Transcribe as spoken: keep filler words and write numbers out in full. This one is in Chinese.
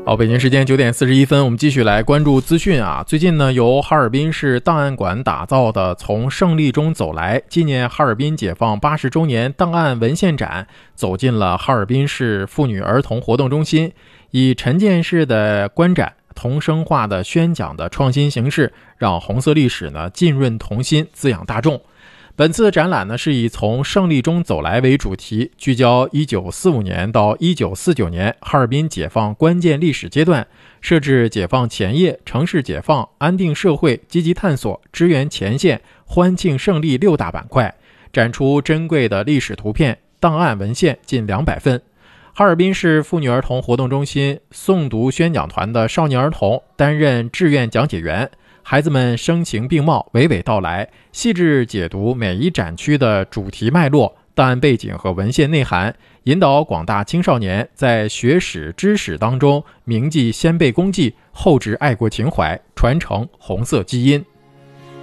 好，北京时间九点四十一分，我们继续来关注资讯啊。最近呢，由哈尔滨市档案馆打造的从胜利中走来纪念哈尔滨解放八十周年档案文献展走进了哈尔滨市妇女儿童活动中心，以沉浸式的观展、童声化的宣讲的创新形式，让红色历史呢浸润童心，滋养大众。本次展览呢是以从胜利中走来为主题，聚焦一九四五年到一九四九年哈尔滨解放关键历史阶段，设置解放前夜、城市解放、安定社会、积极探索、支援前线、欢庆胜利六大板块，展出珍贵的历史图片、档案文献近两百份。哈尔滨市妇女儿童活动中心诵读宣讲团的少年儿童担任志愿讲解员，孩子们声情并茂，娓娓道来，细致解读每一展区的主题脉络、档案背景和文献内涵，引导广大青少年在学史知史当中铭记先辈功绩，厚植爱国情怀，传承红色基因。